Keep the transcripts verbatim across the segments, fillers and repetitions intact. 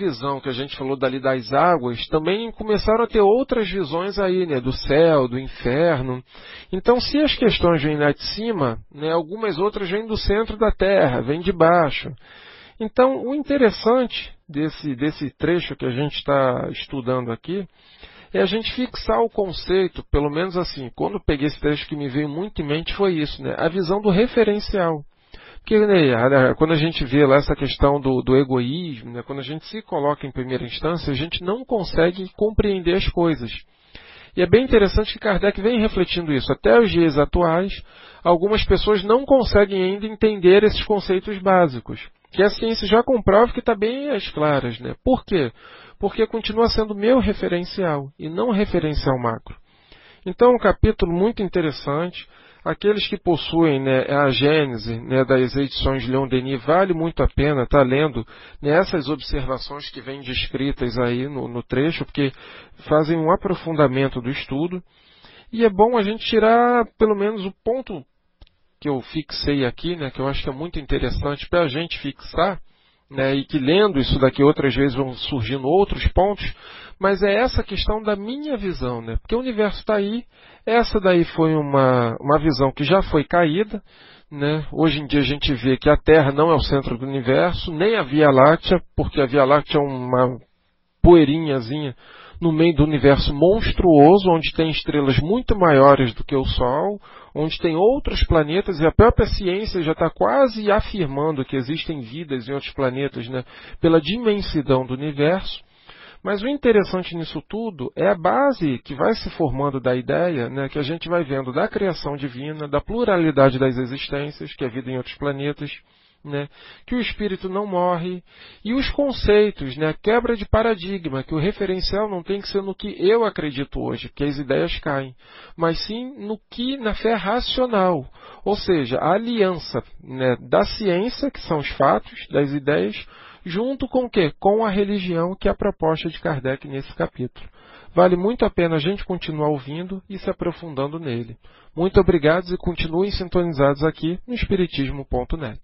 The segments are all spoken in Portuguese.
visão que a gente falou dali das águas, também começaram a ter outras visões aí, né, do céu, do inferno. Então, se as questões vêm lá de cima, né, algumas outras vêm do centro da Terra, vêm de baixo. Então, o interessante desse, desse trecho que a gente está estudando aqui é a gente fixar o conceito, pelo menos assim, quando eu peguei esse trecho que me veio muito em mente foi isso, né, a visão do referencial. Porque, né, quando a gente vê lá essa questão do, do egoísmo, né, quando a gente se coloca em primeira instância, a gente não consegue compreender as coisas. E é bem interessante que Kardec vem refletindo isso. Até os dias atuais, algumas pessoas não conseguem ainda entender esses conceitos básicos, que a ciência já comprova que está bem às claras, né? Por quê? Porque continua sendo meu referencial e não referencial macro. Então, um capítulo muito interessante. Aqueles que possuem, né, a Gênese, né, das edições de Leon Denis, vale muito a pena estar lendo, né, essas observações que vêm descritas aí no, no trecho, porque fazem um aprofundamento do estudo. E é bom a gente tirar pelo menos o ponto que eu fixei aqui, né, que eu acho que é muito interessante para a gente fixar, né, e que lendo isso daqui outras vezes vão surgindo outros pontos, mas é essa questão da minha visão, né, porque o universo está aí. Essa daí foi uma, uma visão que já foi caída, né? Hoje em dia a gente vê que a Terra não é o centro do universo, nem a Via Láctea, porque a Via Láctea é uma poeirinhazinha no meio do universo monstruoso, onde tem estrelas muito maiores do que o Sol, onde tem outros planetas, e a própria ciência já está quase afirmando que existem vidas em outros planetas, né? Pela dimensão do universo. Mas o interessante nisso tudo é a base que vai se formando da ideia, né, que a gente vai vendo da criação divina, da pluralidade das existências, que é a vida em outros planetas, né, que o espírito não morre, e os conceitos, né, a quebra de paradigma, que o referencial não tem que ser no que eu acredito hoje, que as ideias caem, mas sim no que na fé racional, ou seja, a aliança, né, da ciência, que são os fatos, das ideias, junto com o quê? Com a religião, que é a proposta de Kardec nesse capítulo. Vale muito a pena a gente continuar ouvindo e se aprofundando nele. Muito obrigado e continuem sintonizados aqui no Espiritismo ponto net.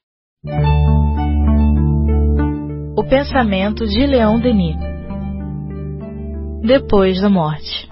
O pensamento de Leon Denis. Depois da morte.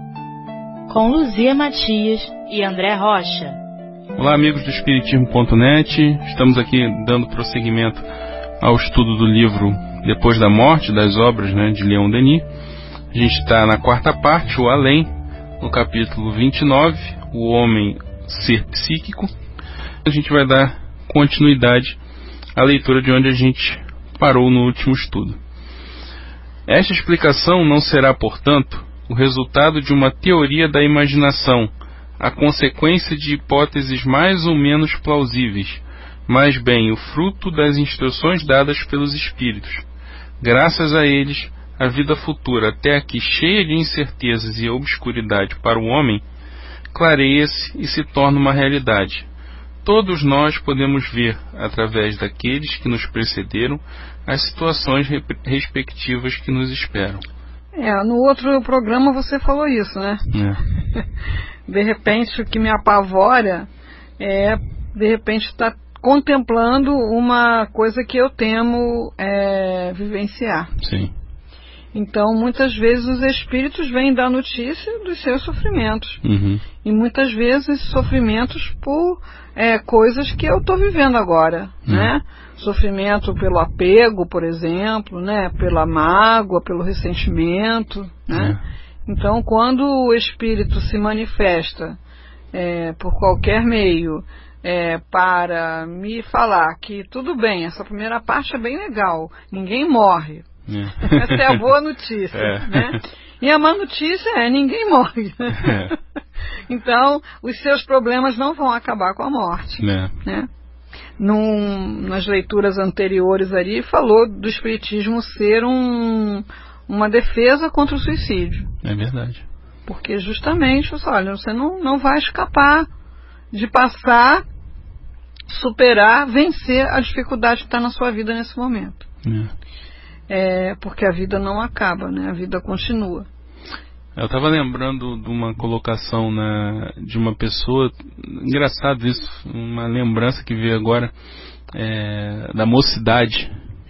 Com Luzia Matias e André Rocha. Olá, amigos do Espiritismo ponto net. Estamos aqui dando prosseguimento ao estudo do livro Depois da Morte, das obras, né, de Leon Denis. A gente está na quarta parte, o Além, no capítulo vinte e nove, o Homem Ser Psíquico. A gente vai dar continuidade à leitura de onde a gente parou no último estudo. Esta explicação não será, portanto, o resultado de uma teoria da imaginação, a consequência de hipóteses mais ou menos plausíveis, mas bem o fruto das instruções dadas pelos espíritos. Graças a eles, a vida futura, até aqui cheia de incertezas e obscuridade para o homem, clareia-se e se torna uma realidade. Todos nós podemos ver, através daqueles que nos precederam, as situações respectivas que nos esperam. É, no outro programa você falou isso, né? É. De repente, o que me apavora é, de repente, estar contemplando uma coisa que eu temo é, vivenciar. Sim. Então, muitas vezes os espíritos vêm dar notícia dos seus sofrimentos. Uhum. E muitas vezes sofrimentos por é, coisas que eu estou vivendo agora, uhum. né? Sofrimento pelo apego, por exemplo, né? Pela mágoa, pelo ressentimento, né? É. Então, quando o espírito se manifesta é, por qualquer meio é, para me falar que tudo bem, essa primeira parte é bem legal, ninguém morre. É. Essa é a boa notícia, é. né? E a má notícia é, ninguém morre. É. Então, os seus problemas não vão acabar com a morte. É. Né? Num, nas leituras anteriores ali, falou do espiritismo ser um, uma defesa contra o suicídio. É verdade. Porque justamente, olha, você não, não vai escapar de passar, superar, vencer a dificuldade que está na sua vida nesse momento. É. É, porque a vida não acaba, né? A vida continua. Eu estava lembrando de uma colocação na, de uma pessoa, engraçado isso, uma lembrança que veio agora é, da mocidade,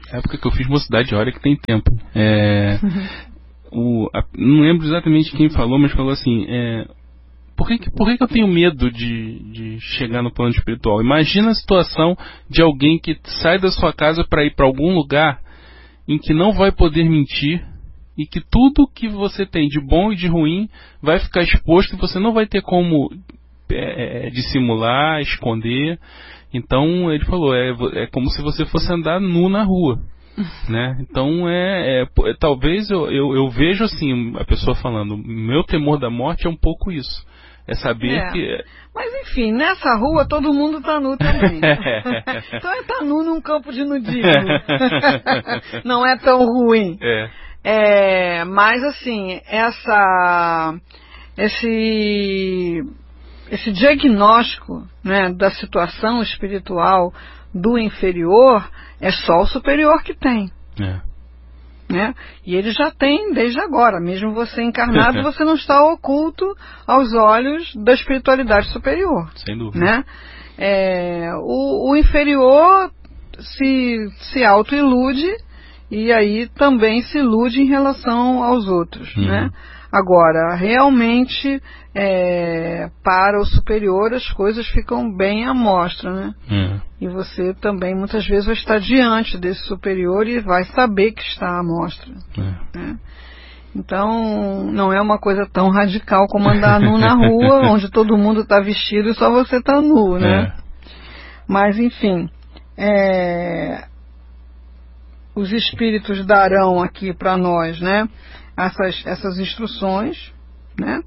A época que eu fiz mocidade, olha que tem tempo. É, o, a, não lembro exatamente quem falou, mas falou assim, é, por, que, por que, que eu tenho medo de, de chegar no plano espiritual? Imagina a situação de alguém que sai da sua casa para ir para algum lugar em que não vai poder mentir, e que tudo que você tem de bom e de ruim vai ficar exposto e você não vai ter como é, dissimular, esconder. Então ele falou, é, é como se você fosse andar nu na rua, né? Então é, é talvez eu, eu, eu vejo assim a pessoa falando, meu temor da morte é um pouco isso, é saber é. que... Mas enfim, nessa rua todo mundo tá nu também. Então é tá nu num campo de nudismo. Não é tão ruim. É. É, mas assim, essa, esse, esse diagnóstico, né, da situação espiritual do inferior é só o superior que tem. É. Né? E ele já tem desde agora, mesmo você encarnado, você não está oculto aos olhos da espiritualidade superior. Sem dúvida. Né? É, o, o inferior se, se auto-ilude e aí também se ilude em relação aos outros. Uhum. Né? Agora, realmente, é, para o superior as coisas ficam bem à mostra, né? Uhum. E você também muitas vezes vai estar diante desse superior e vai saber que está à mostra. Uhum. Né? Então, não é uma coisa tão radical como andar nu na rua, onde todo mundo está vestido e só você está nu, né? É. Mas, enfim, é, os espíritos darão aqui para nós, né? Essas, essas instruções, né?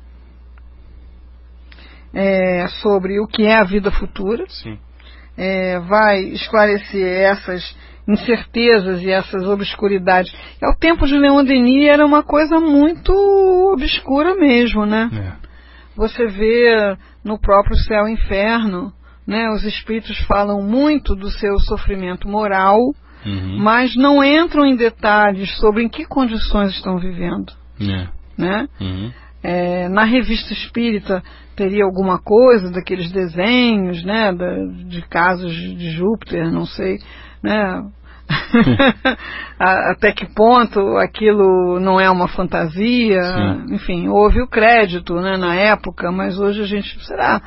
É, sobre o que é a vida futura. Sim. É, vai esclarecer essas incertezas e essas obscuridades. É, o tempo de Leon Denis era uma coisa muito obscura mesmo, né? É. Você vê no próprio Céu e Inferno, né? Os espíritos falam muito do seu sofrimento moral, uhum. mas não entram em detalhes sobre em que condições estão vivendo. É. Né? Uhum. É, na revista espírita teria alguma coisa daqueles desenhos, né, da, de casos de Júpiter, não sei, né? Até que ponto aquilo não é uma fantasia. Sim. Enfim, houve o crédito, né, na época, mas hoje a gente, será...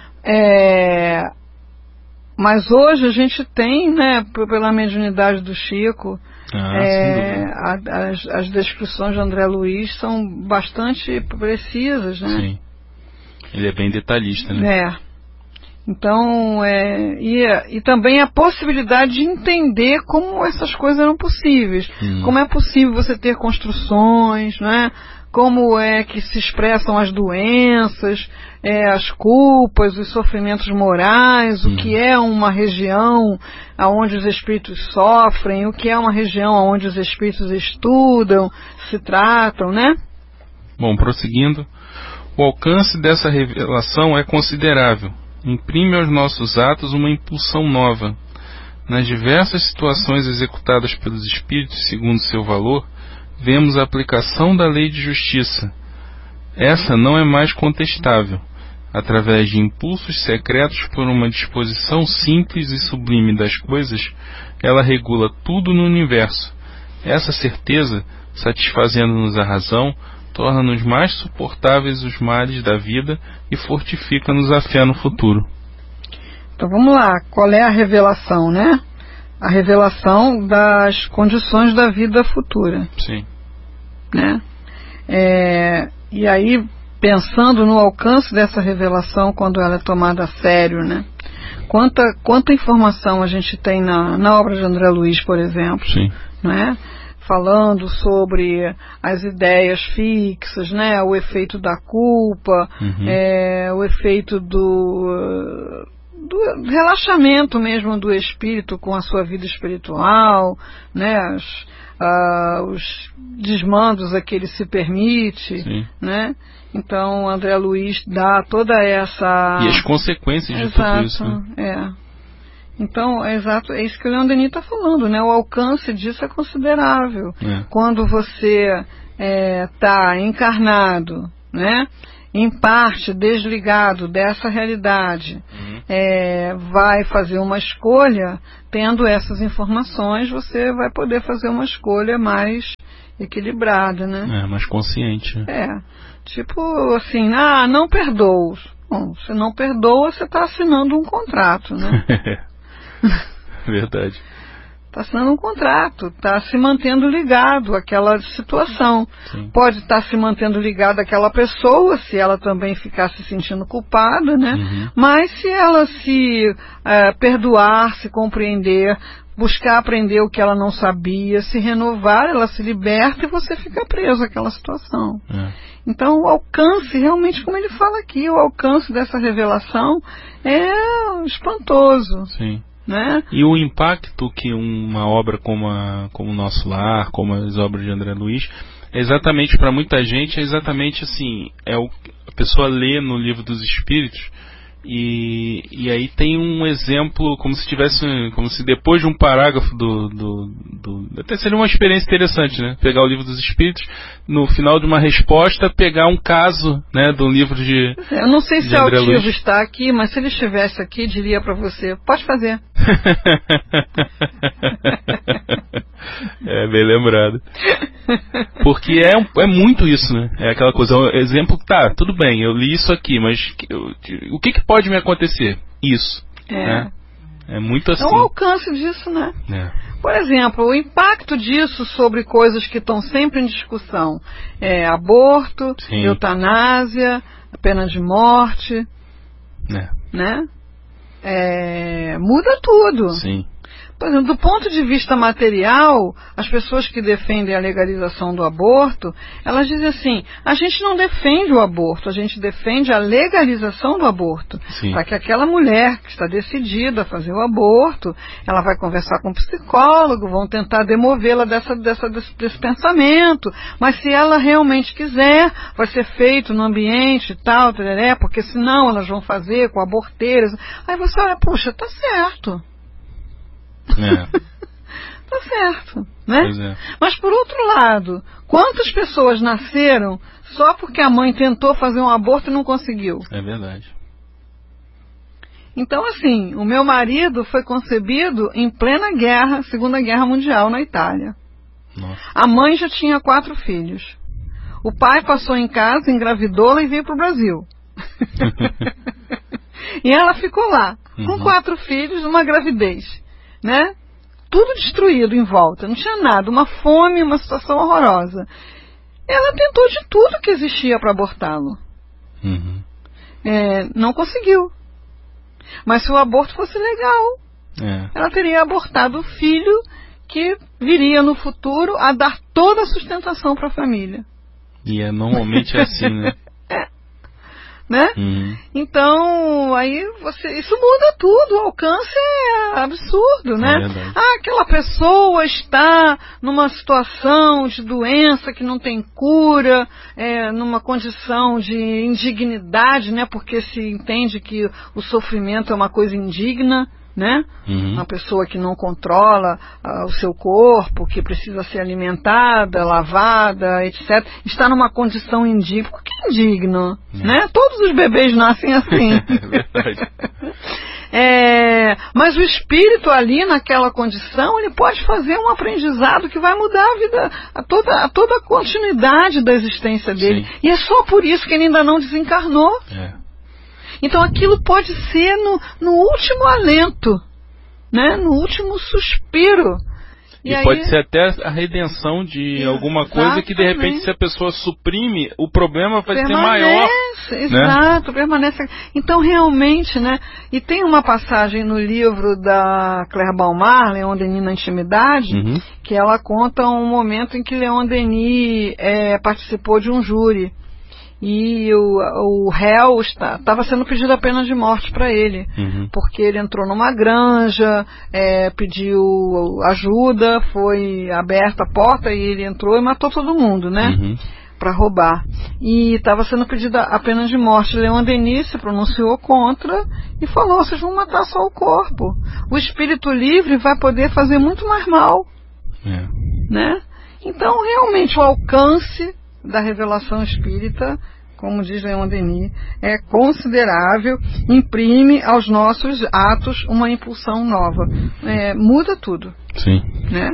É, mas hoje a gente tem, né, pela mediunidade do Chico, ah, é, a, as, as descrições de André Luiz são bastante precisas, né? Sim. Ele é bem detalhista, né? É. Então, é, e, e também a possibilidade de entender como essas coisas eram possíveis. Hum. Como é possível você ter construções, né? Como é que se expressam as doenças, é, as culpas, os sofrimentos morais, hum. o que é uma região onde os espíritos sofrem, o que é uma região onde os espíritos estudam, se tratam, né? Bom, prosseguindo, o alcance dessa revelação é considerável. Imprime aos nossos atos uma impulsão nova. Nas diversas situações executadas pelos espíritos segundo seu valor, vemos a aplicação da lei de justiça. Essa não é mais contestável. Através de impulsos secretos por uma disposição simples e sublime das coisas, ela regula tudo no universo. Essa certeza, satisfazendo-nos a razão, torna-nos mais suportáveis os males da vida e fortifica-nos a fé no futuro. Então vamos lá, qual é a revelação, né? A revelação das condições da vida futura. Sim. Né? É, e aí, pensando no alcance dessa revelação quando ela é tomada a sério, né? Quanta, quanta informação a gente tem na, na obra de André Luiz, por exemplo. Sim. Né? Falando sobre as ideias fixas, né? O efeito da culpa, uhum. é, o efeito do, do relaxamento mesmo do espírito com a sua vida espiritual, né? As, uh, os desmandos a que ele se permite, Sim. né? Então André Luiz dá toda essa... E as consequências de exato, tudo isso. Né? É. Então, é exato, é isso que o Leon Denis está falando, né? O alcance disso é considerável. É. Quando você está é, encarnado, né? em parte desligado dessa realidade, uhum. é, vai fazer uma escolha, tendo essas informações, você vai poder fazer uma escolha mais equilibrada, né? É, mais consciente. É, tipo assim, ah, não perdoo. Bom, se não perdoa, você está assinando um contrato, né? Verdade. Está assinando um contrato, está se mantendo ligado àquela situação. Sim. Pode estar se mantendo ligado àquela pessoa, se ela também ficar se sentindo culpada, né? Uhum. Mas se ela se uh, perdoar, se compreender, buscar aprender o que ela não sabia, se renovar, ela se liberta e você fica preso àquela situação. É. Então o alcance, realmente, como ele fala aqui, o alcance dessa revelação é espantoso. Sim. Né? E o impacto que uma obra como, a, como o Nosso Lar, como as obras de André Luiz, é exatamente, para muita gente, é exatamente assim, é o, a pessoa lê no Livro dos Espíritos e, e aí tem um exemplo, como se tivesse, como se depois de um parágrafo do, do, do até seria uma experiência interessante, né? Pegar o Livro dos Espíritos, no final de uma resposta, pegar um caso, né, do livro de Eu não sei de se o Altivo está aqui, mas se ele estivesse aqui, diria para você, pode fazer. É, bem lembrado. Porque é, um, é muito isso, né? É aquela coisa, um exemplo, tá, tudo bem, eu li isso aqui, mas eu, o que, que pode me acontecer? Isso. É. Né? É muito assim. É o alcance disso, né? É. Por exemplo, o impacto disso sobre coisas que estão sempre em discussão. É, aborto, Sim. eutanásia, pena de morte. É. Né? É, muda tudo. Sim. Por exemplo, do ponto de vista material, as pessoas que defendem a legalização do aborto, elas dizem assim, a gente não defende o aborto, a gente defende a legalização do aborto. Para que aquela mulher que está decidida a fazer o aborto, ela vai conversar com o psicólogo, vão tentar demovê-la dessa, dessa, desse, desse pensamento, mas se ela realmente quiser, vai ser feito no ambiente e tal, tereré, porque senão elas vão fazer com aborteiras. Aí você olha, puxa, tá certo. É. Tá certo, né? Pois é. Mas por outro lado, quantas pessoas nasceram só porque a mãe tentou fazer um aborto e não conseguiu? É verdade. Então, assim, o meu marido foi concebido em plena guerra, Segunda Guerra Mundial, na Itália. Nossa. A mãe já tinha quatro filhos. O pai passou em casa, engravidou-la e veio para o Brasil. E ela ficou lá, com Uhum. quatro filhos, uma gravidez. Né? Tudo destruído em volta, não tinha nada, uma fome, uma situação horrorosa. Ela tentou de tudo que existia para abortá-lo. Uhum. É, não conseguiu. Mas se o aborto fosse legal, é. ela teria abortado o filho que viria no futuro a dar toda a sustentação para a família. E é, normalmente é assim, né? É. Né? Uhum. Então, aí você, isso muda tudo, o alcance é absurdo, né? É ah, aquela pessoa está numa situação de doença que não tem cura, é, numa condição de indignidade, né? Porque se entende que o sofrimento é uma coisa indigna, né? Uhum. Uma pessoa que não controla uh, o seu corpo, que precisa ser alimentada, lavada, etcétera, está numa condição indigna. Por que indigno? Uhum. Né? Todos os bebês nascem assim. É verdade. É, mas o espírito ali naquela condição, ele pode fazer um aprendizado que vai mudar a vida, a toda, a toda a continuidade da existência dele. Sim. E é só por isso que ele ainda não desencarnou. É. Então aquilo pode ser no, no último alento, né? No último suspiro. E, e aí, pode ser até a redenção de alguma coisa que de repente, se a pessoa suprime, o problema vai ser maior. Exato, né? permanece. Então realmente, né? E tem uma passagem no livro da Claire Balmar, Leon Denis na Intimidade, uhum. que ela conta um momento em que Leon Denis é, participou de um júri. E o, o réu estava sendo pedido a pena de morte para ele, uhum. porque ele entrou numa granja, é, pediu ajuda, foi aberta a porta e ele entrou e matou todo mundo, né? Uhum. Para roubar. E estava sendo pedida a pena de morte. Leon Denis se pronunciou contra e falou: vocês vão matar só o corpo. O espírito livre vai poder fazer muito mais mal. É. Né? Então, realmente, o alcance da revelação espírita como diz Leon Denis, é considerável, imprime aos nossos atos uma impulsão nova. É, muda tudo. Sim. Né?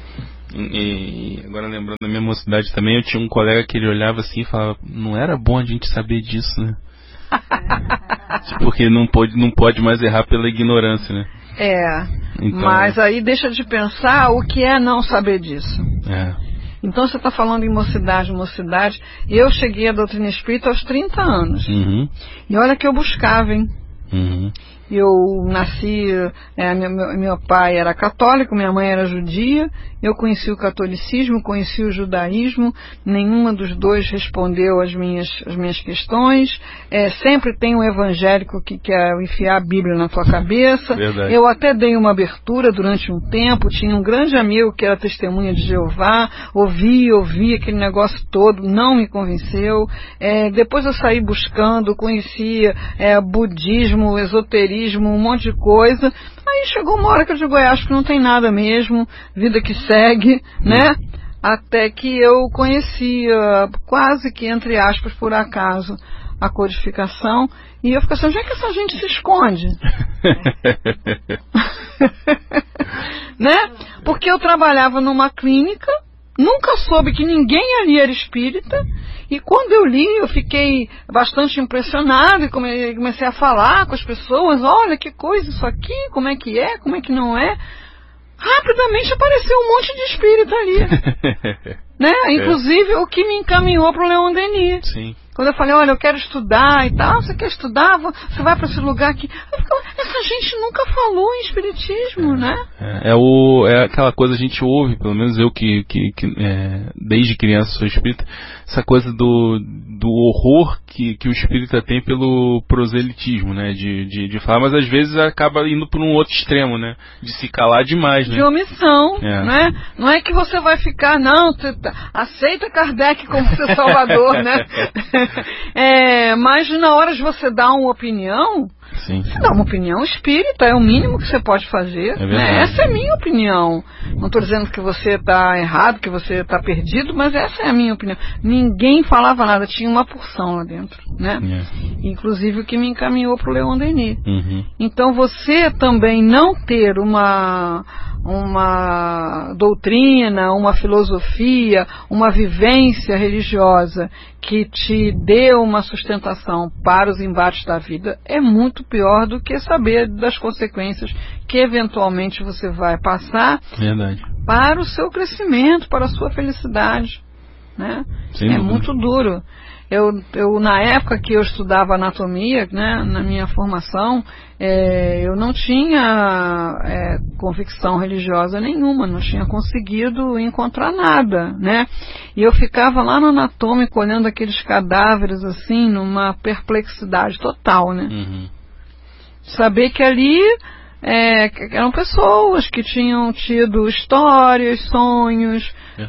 E agora, lembrando da minha mocidade também, eu tinha um colega que ele olhava assim e falava, não era bom a gente saber disso, né? Porque não pode, não pode mais errar pela ignorância, né? É, então, mas aí deixa de pensar o que é não saber disso. É. Então você está falando em mocidade, mocidade. Eu cheguei à doutrina espírita aos trinta anos. Uhum. E olha que eu buscava, hein? Uhum. Eu nasci, é, meu, meu pai era católico, minha mãe era judia, eu conheci o catolicismo, conheci o judaísmo, nenhuma dos dois respondeu às minhas, às minhas questões, é, sempre tem um evangélico que quer enfiar a Bíblia na tua cabeça. Verdade. Eu até dei uma abertura durante um tempo, tinha um grande amigo que era testemunha de Jeová, ouvi, ouvi aquele negócio todo, não me convenceu, é, depois eu saí buscando, conhecia é, budismo, esoterismo, um monte de coisa. Aí chegou uma hora que eu digo, acho que não tem nada mesmo, vida que segue, né? Até que eu conhecia, quase que entre aspas, por acaso, a codificação, e eu fico assim, onde é que essa gente se esconde? Né? Porque eu trabalhava numa clínica, nunca soube que ninguém ali era espírita, e quando eu li, eu fiquei bastante impressionado e comecei a falar com as pessoas, olha que coisa isso aqui, como é que é, como é que não é. Rapidamente apareceu um monte de espírita ali. Né? Inclusive o que me encaminhou para o Leon Denis. Sim. Quando eu falei, olha, eu quero estudar e tal, você quer estudar? Você vai para esse lugar aqui. Eu fico, essa gente nunca falou em espiritismo, é, né? É, é, o, é aquela coisa que a gente ouve, pelo menos eu que, que, que é, desde criança sou espírita, essa coisa do, do horror que, que o espírita tem pelo proselitismo, né? De, de, de falar, mas às vezes acaba indo para um outro extremo, né? De se calar demais, né? De omissão, é. né? Não é que você vai ficar, não, aceita Kardec como seu salvador, né? É, mas na hora de você dar uma opinião, sim, você dá uma opinião espírita, é o mínimo que você pode fazer. É né? Essa é a minha opinião. Não estou dizendo que você está errado, que você está perdido, mas essa é a minha opinião. Ninguém falava nada, tinha uma porção lá dentro. Né? É. Inclusive o que me encaminhou para o Leon Denis. Uhum. Então você também não ter uma, uma doutrina, uma filosofia, uma vivência religiosa que te dê uma sustentação para os embates da vida é muito pior do que saber das consequências que eventualmente você vai passar. Verdade. Para o seu crescimento, para a sua felicidade. Né? Sem é dúvida. muito duro. Eu, eu, na época que eu estudava anatomia, né, na minha formação, é, eu não tinha é, convicção religiosa nenhuma, não tinha conseguido encontrar nada, né? E eu ficava lá no anatômico olhando aqueles cadáveres assim, numa perplexidade total, né? Uhum. Saber que ali é, que eram pessoas que tinham tido histórias, sonhos,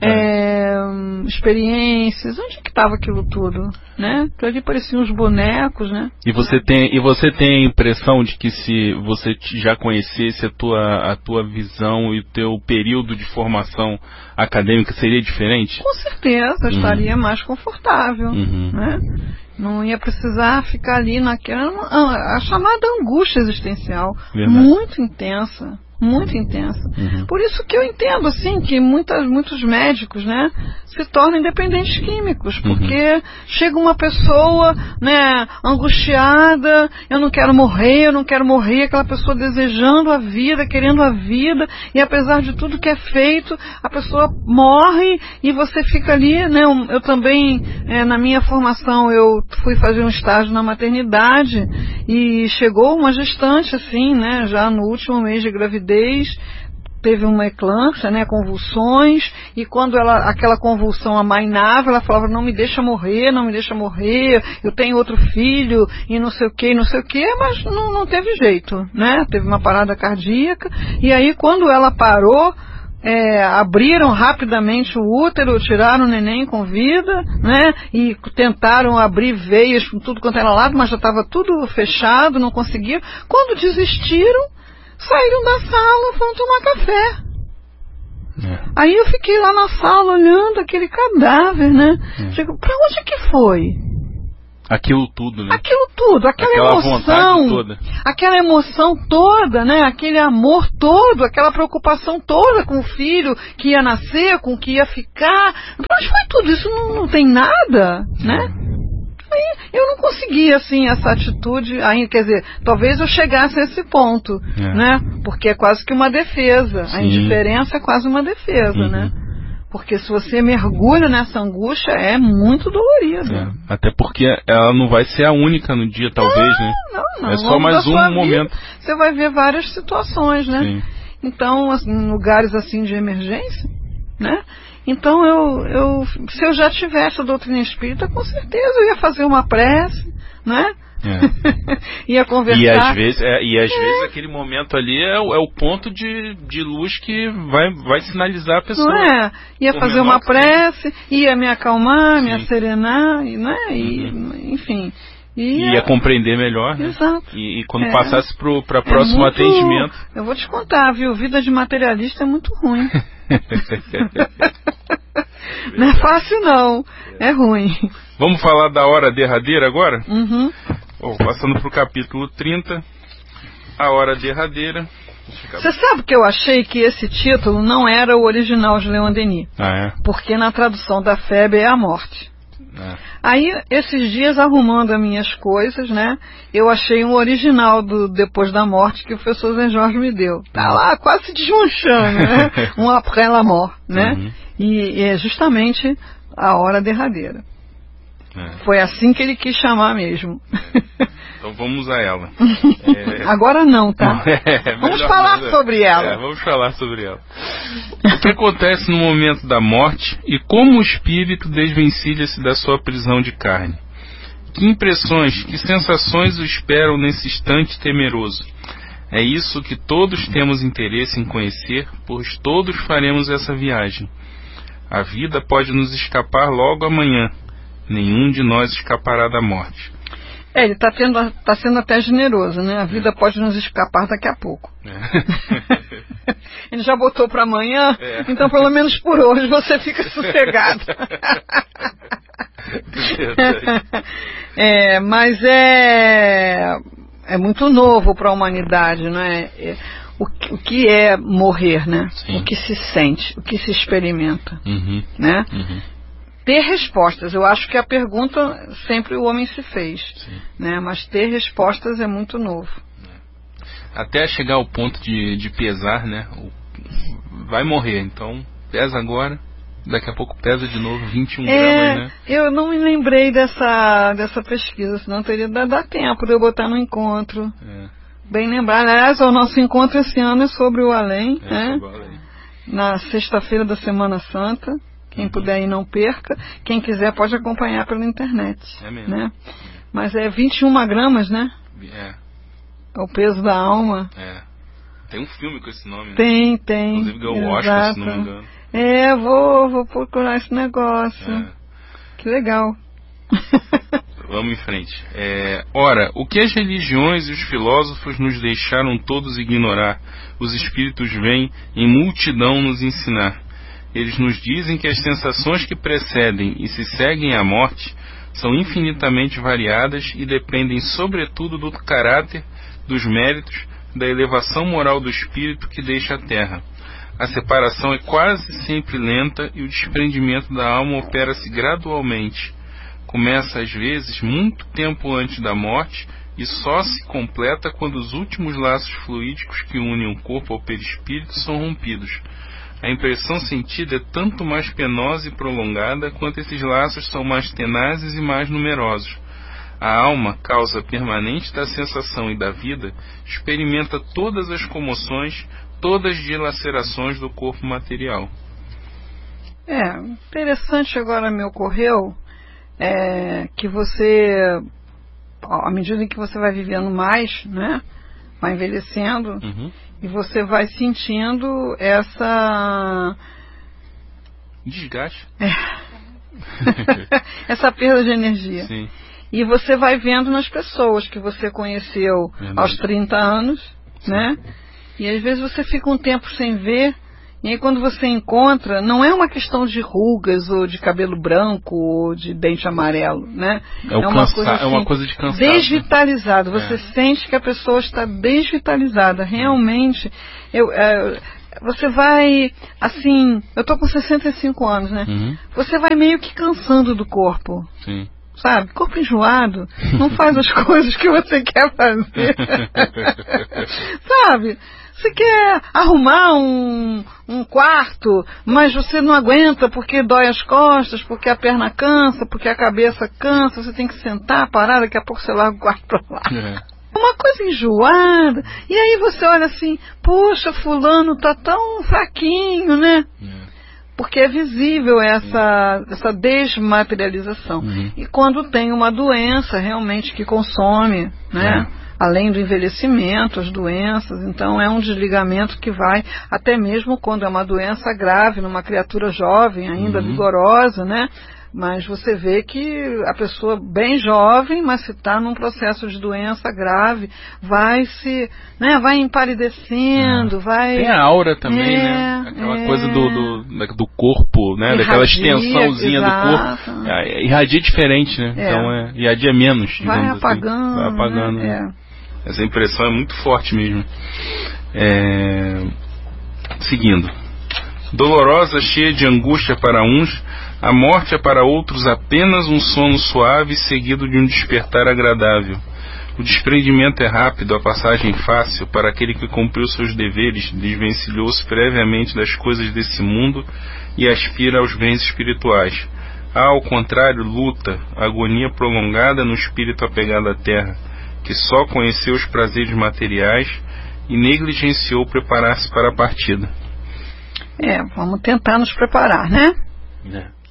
é, experiências. Onde que estava aquilo tudo, né? Ali pareciam uns bonecos, né? E você tem e você tem a impressão de que se você já conhecesse a tua a tua visão e o teu período de formação acadêmica seria diferente? Com certeza, eu estaria uhum. mais confortável, uhum. né? Não ia precisar ficar ali naquela a chamada angústia existencial. Verdade. Muito intensa. Muito intensa. Uhum. Por isso que eu entendo, assim, que muitas, muitos médicos, né, se tornam dependentes químicos, porque uhum. chega uma pessoa, né, angustiada, eu não quero morrer, eu não quero morrer, aquela pessoa desejando a vida, querendo a vida, e apesar de tudo que é feito, a pessoa morre e você fica ali, né, eu, eu também, é, na minha formação, eu fui fazer um estágio na maternidade, e chegou uma gestante, assim, né, já no último mês de gravidez, teve uma eclâmpsia, né, convulsões, e quando ela, aquela convulsão amainava, ela falava, não me deixa morrer, não me deixa morrer, eu tenho outro filho, e não sei o que, não sei o que, mas não, não teve jeito, né, teve uma parada cardíaca, e aí quando ela parou, É, abriram rapidamente o útero, tiraram o neném com vida, né, e tentaram abrir veias com tudo quanto era lado, mas já estava tudo fechado, não conseguiram. Quando desistiram, saíram da sala, foram tomar café. É. Aí eu fiquei lá na sala olhando aquele cadáver, né? É. Digo, pra onde que foi? Aquilo tudo, né? Aquilo tudo, aquela, aquela emoção, vontade toda. aquela emoção toda, né? Aquele amor todo, aquela preocupação toda com o filho que ia nascer, com o que ia ficar. Pra onde foi tudo isso? Não, não tem nada, né? Aí eu não consegui, assim, essa atitude, aí, quer dizer, talvez eu chegasse a esse ponto, é. né? Porque é quase que uma defesa. Sim. A indiferença é quase uma defesa, uhum. né? Porque se você mergulha nessa angústia, é muito dolorido. É. Até porque ela não vai ser a única no dia, talvez, não, né? Não, não. É só mais um vida, momento. Você vai ver várias situações, né? Sim. Então, assim, em lugares assim de emergência, né? Então, eu, eu, se eu já tivesse a doutrina espírita, com certeza eu ia fazer uma prece, né? É. ia conversar. E às vezes, é, e às é. vezes aquele momento ali é, o, é o ponto de, de luz que vai, vai sinalizar a pessoa. Não é? Ia fazer uma prece, ia me acalmar, me serenar, né? E, uhum. enfim. Ia, ia compreender melhor, né? Exato. E, e quando é. passasse para o próximo é muito, atendimento. Eu vou te contar, viu? Vida de materialista é muito ruim. Não é fácil, não. É ruim. Vamos falar da hora derradeira agora? Uhum. Oh, passando para o capítulo trinta, a hora derradeira. Você sabe que eu achei que esse título não era o original de Leon Denis. Ah, é? Porque na tradução da F E B é a morte. É. Aí, esses dias, arrumando as minhas coisas, né, eu achei um original do Depois da Morte que o professor Zé Jorge me deu. Tá lá quase se desmanchando, né? Um après la mort, né? Uhum. E, e é justamente a hora derradeira. É. Foi assim que ele quis chamar mesmo. Então vamos a ela. É... Agora não, tá? É, vamos falar não, sobre ela. É, vamos falar sobre ela. O que acontece no momento da morte e como o espírito desvencilha-se da sua prisão de carne? Que impressões, que sensações o esperam nesse instante temeroso? É isso que todos temos interesse em conhecer, pois todos faremos essa viagem. A vida pode nos escapar logo amanhã. Nenhum de nós escapará da morte. É, ele está tá sendo até generoso, né? A vida é. pode nos escapar daqui a pouco. É. Ele já botou para amanhã, é. então pelo menos por hoje você fica sossegado. É, mas é, é muito novo para a humanidade, não é? é o, o que é morrer, né? Sim. O que se sente, o que se experimenta, uhum. né? Uhum. Ter respostas, eu acho que a pergunta sempre o homem se fez, né? Mas ter respostas é muito novo. Até chegar ao ponto de, de pesar, né? Vai morrer, então pesa agora, daqui a pouco pesa de novo vinte e um é, gramas, né? Eu não me lembrei dessa, dessa pesquisa, senão teria dado dar tempo de eu botar no encontro. É. Bem lembrar, aliás, o nosso encontro esse ano é sobre o além, é, né? Sobre o além. Na sexta-feira da Semana Santa. Quem uhum. puder ir, não perca. Quem quiser pode acompanhar pela internet. É mesmo. Né? Mas é vinte e uma gramas, né? É. É o peso da alma. É. Tem um filme com esse nome, né? Tem, tem. Inclusive ganhou o Oscar, se não me engano. É, vou, vou procurar esse negócio. É. Que legal. Vamos em frente. É, ora, o que as religiões e os filósofos nos deixaram todos ignorar, os espíritos vêm em multidão nos ensinar. Eles nos dizem que as sensações que precedem e se seguem à morte são infinitamente variadas e dependem sobretudo do caráter, dos méritos, da elevação moral do espírito que deixa a terra. A separação é quase sempre lenta e o desprendimento da alma opera-se gradualmente. Começa às vezes muito tempo antes da morte e só se completa quando os últimos laços fluídicos que unem o corpo ao perispírito são rompidos. A impressão sentida é tanto mais penosa e prolongada quanto esses laços são mais tenazes e mais numerosos. A alma, causa permanente da sensação e da vida, experimenta todas as comoções, todas as dilacerações do corpo material. É, interessante agora me ocorreu é, que você, à medida que você vai vivendo mais, né, vai envelhecendo, uhum. e você vai sentindo essa... desgaste. É. Essa perda de energia. Sim. E você vai vendo nas pessoas que você conheceu Verdade. aos trinta anos, Sim. né? E às vezes você fica um tempo sem ver E aí quando você encontra, não é uma questão de rugas ou de cabelo branco ou de dente amarelo, né? É, é, uma, coisa, assim, é uma coisa de cansado. Desvitalizado. Você é. sente que a pessoa está desvitalizada. Realmente, eu, é, você vai, assim, eu estou com sessenta e cinco anos, né? Uhum. Você vai meio que cansando do corpo. Sim. Sabe, corpo enjoado, não faz as coisas que você quer fazer. Sabe, você quer arrumar um, um quarto, mas você não aguenta porque dói as costas, porque a perna cansa, porque a cabeça cansa, você tem que sentar, parar, daqui a pouco você larga o quarto pra lá. É. Uma coisa enjoada. E aí você olha assim, poxa, fulano tá tão fraquinho, né? É. Porque é visível essa, essa desmaterialização. Uhum. E quando tem uma doença realmente que consome, né? É. Além do envelhecimento, as doenças, então é um desligamento que vai, até mesmo quando é uma doença grave, numa criatura jovem, ainda uhum. vigorosa, né? Mas você vê que a pessoa bem jovem, mas se está num processo de doença grave, vai se, né, vai empalidecendo, é. vai... Tem a aura também, é, né? Aquela é. coisa do, do, do corpo, né? Irradia, daquela extensãozinha exato. do corpo. É, irradia diferente, né? É. Então é, irradia menos. Vai apagando. Assim. Vai apagando. Né? É. Essa impressão é muito forte mesmo. É... Seguindo. Dolorosa, cheia de angústia para uns, a morte é para outros apenas um sono suave seguido de um despertar agradável. O desprendimento é rápido, a passagem fácil. Para aquele que cumpriu seus deveres, desvencilhou-se previamente das coisas desse mundo e aspira aos bens espirituais. Há, ao contrário, luta, agonia prolongada no espírito apegado à terra, que só conheceu os prazeres materiais e negligenciou preparar-se para a partida. É, vamos tentar nos preparar, né? É.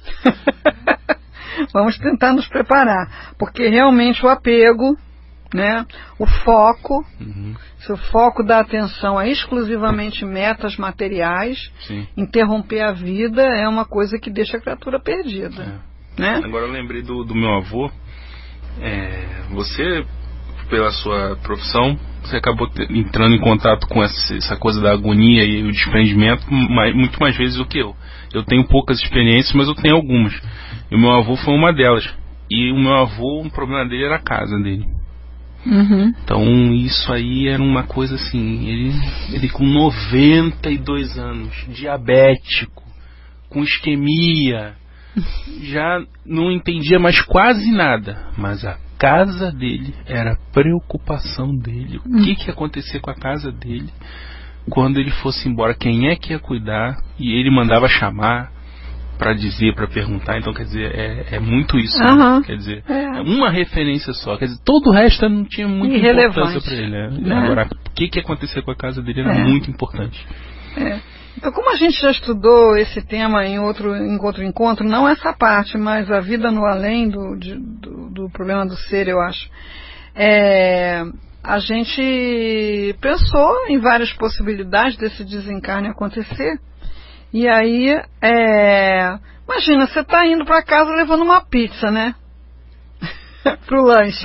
Vamos tentar nos preparar, porque realmente o apego, né, o foco, uhum. se o foco da atenção é exclusivamente metas materiais, Sim. interromper a vida é uma coisa que deixa a criatura perdida. É. Né? Agora eu lembrei do, do meu avô. É, você, pela sua profissão, você acabou te, entrando em contato com essa, essa coisa da agonia e o desprendimento mais, muito mais vezes do que eu. Eu tenho poucas experiências, mas eu tenho algumas. E o meu avô foi uma delas. E o meu avô, o problema dele era a casa dele. Uhum. Então isso aí era uma coisa assim, ele, ele com noventa e dois anos, diabético, com isquemia, já não entendia mais quase nada, mas a casa dele era a preocupação dele. O que, que ia acontecer com a casa dele quando ele fosse embora, quem é que ia cuidar, e ele mandava chamar para dizer, para perguntar. Então, quer dizer, é, é muito isso, uhum. né? Quer dizer, é uma referência só, quer dizer, todo o resto não tinha muita importância para ele, né? É. Agora, o que, que ia acontecer com a casa dele era é. muito importante. É. Então, como a gente já estudou esse tema em outro, em outro encontro, não essa parte, mas a vida no além do, de, do, do problema do ser, eu acho, é, a gente pensou em várias possibilidades desse desencarne acontecer. E aí, é, imagina, você está indo para casa levando uma pizza, né? Pro lanche.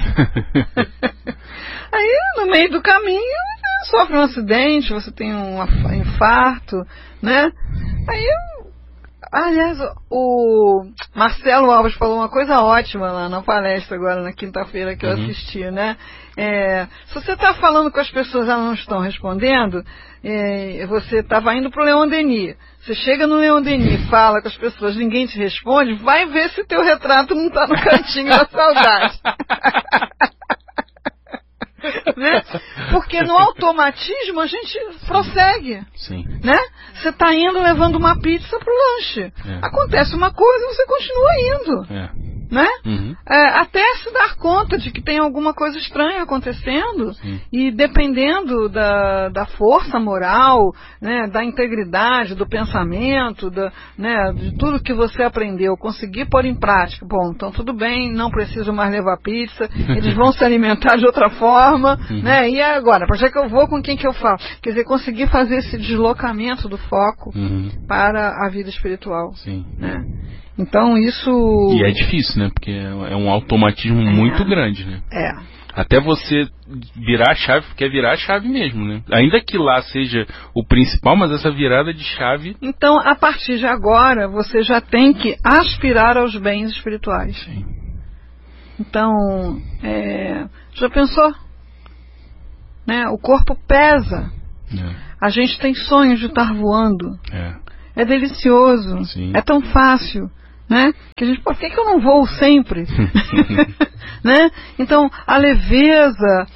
Aí, no meio do caminho, sofre um acidente, você tem um infarto, né? Aí, aliás, o Marcelo Alves falou uma coisa ótima lá na palestra agora, na quinta-feira que eu uhum. assisti, né? É, se você está falando com as pessoas e elas não estão respondendo, é, você estava indo para o Leon Denis. Você chega no Leon Denis, fala com as pessoas, ninguém te responde, vai ver se teu retrato não está no cantinho da saudade. Né? Porque no automatismo a gente prossegue. Sim. Né? Você está indo levando uma pizza para o lanche. É. Acontece uma coisa e você continua indo. É. Né? Uhum. É, até se dar conta de que tem alguma coisa estranha acontecendo. Sim. E dependendo da, da força moral, né, da integridade, do pensamento, da, né, de tudo que você aprendeu, conseguir pôr em prática. Bom, então tudo bem, não preciso mais levar pizza, eles vão se alimentar de outra forma, uhum. né? E agora, para já que eu vou, com quem que eu falo? Quer dizer, conseguir fazer esse deslocamento do foco uhum. para a vida espiritual. Sim. Né? Então isso... E é difícil, né? Porque é um automatismo é. muito grande, né? É. Até você virar a chave, porque é virar a chave mesmo, né? Ainda que lá seja o principal, mas essa virada de chave... Então, a partir de agora, você já tem que aspirar aos bens espirituais. Sim. Então, é, já pensou? Né? O corpo pesa. É. A gente tem sonhos de estar voando. É, é delicioso. Sim. É tão fácil. Né? Que a gente, por que, que eu não voo sempre? Né? Então, a leveza,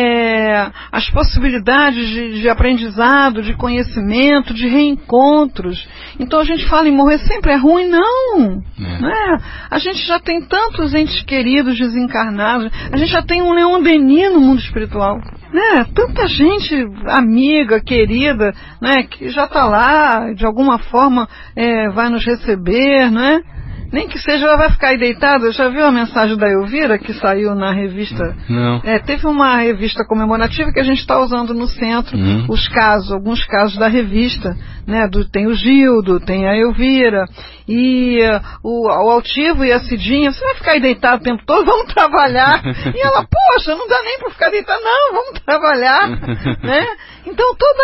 é, as possibilidades de, de aprendizado, de conhecimento, de reencontros. Então a gente fala em morrer sempre é ruim, não. É. Né? A gente já tem tantos entes queridos desencarnados, a gente já tem um Leon Denis no mundo espiritual. Né? Tanta gente amiga, querida, né? Que já está lá, de alguma forma é, vai nos receber, não é? Nem que seja, ela vai ficar aí deitada. Já viu a mensagem da Elvira que saiu na revista? Não. É, teve uma revista comemorativa que a gente está usando no centro, uhum. os casos, alguns casos da revista, né? Do, tem o Gildo, tem a Elvira, e uh, o, o Altivo e a Cidinha. Você vai ficar aí deitado o tempo todo? Vamos trabalhar. E ela, poxa, não dá nem para ficar deitada. Não, vamos trabalhar. Né? Então toda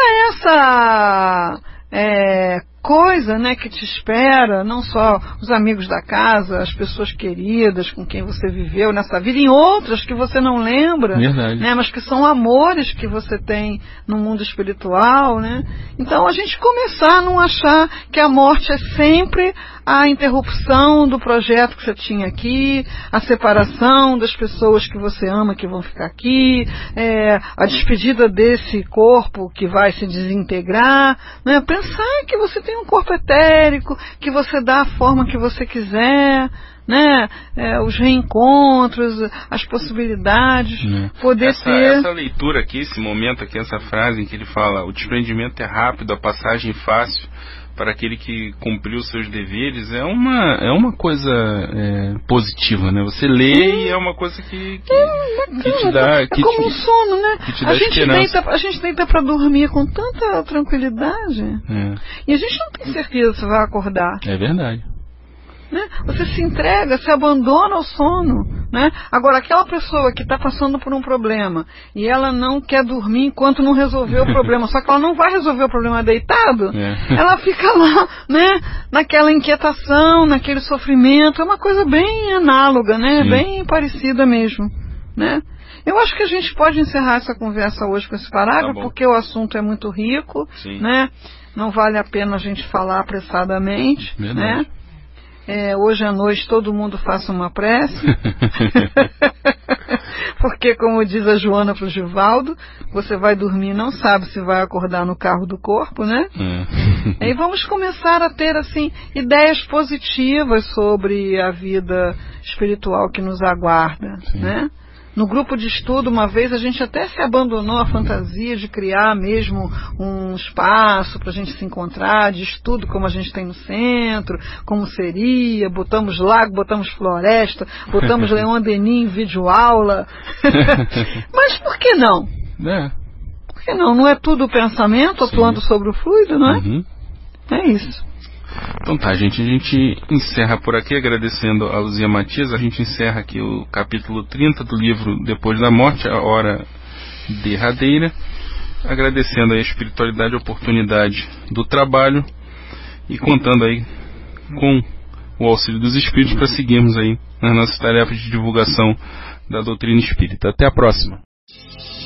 essa... É, coisa, né, que te espera, não só os amigos da casa, as pessoas queridas com quem você viveu nessa vida, em outras que você não lembra, né, mas que são amores que você tem no mundo espiritual, né? Então a gente começar a não achar que a morte é sempre a interrupção do projeto que você tinha aqui, a separação das pessoas que você ama que vão ficar aqui, é, a despedida desse corpo que vai se desintegrar, né? Pensar que você tem um corpo etérico, que você dá a forma que você quiser, né? É, os reencontros, as possibilidades, é. poder essa, ter... Essa leitura aqui, esse momento aqui, essa frase em que ele fala, o desprendimento é rápido, a passagem fácil para aquele que cumpriu seus deveres, é uma, é uma coisa é, positiva, né? Você lê e é uma coisa que, que, é, que te dá... É que como te, um sono, né? Que te dá a, gente esperança. deita, a gente deita para dormir com tanta tranquilidade. É. E a gente não tem certeza se vai acordar. É verdade. Né? Você se entrega, se abandona ao sono, né? Agora, aquela pessoa que está passando por um problema e ela não quer dormir enquanto não resolver o problema, só que ela não vai resolver o problema deitado, é. ela fica lá, né? Naquela inquietação, naquele sofrimento. É uma coisa bem análoga, né? Bem parecida mesmo, né? Eu acho que a gente pode encerrar essa conversa hoje com esse parágrafo, tá, porque o assunto é muito rico, Sim. né? Não vale a pena a gente falar apressadamente, Verdade. né? É, hoje à noite todo mundo faça uma prece, porque como diz a Joana para o Givaldo, você vai dormir e não sabe se vai acordar no carro do corpo, né? É. E vamos começar a ter assim ideias positivas sobre a vida espiritual que nos aguarda, Sim. né? No grupo de estudo, uma vez, a gente até se abandonou a fantasia de criar mesmo um espaço para a gente se encontrar, de estudo como a gente tem no centro, como seria, botamos lago, botamos floresta, botamos Leon Denis em videoaula. Mas por que não? É. Por que não? Não é tudo o pensamento atuando Sim. sobre o fluido, não é? Uhum. É isso. Então tá, gente, a gente encerra por aqui agradecendo a Luzia Matias. A gente encerra aqui o capítulo trinta do livro Depois da Morte, a Hora Derradeira, agradecendo aí a espiritualidade, a oportunidade do trabalho e contando aí com o auxílio dos espíritos para seguirmos aí nas nossas tarefas de divulgação da doutrina espírita. Até a próxima.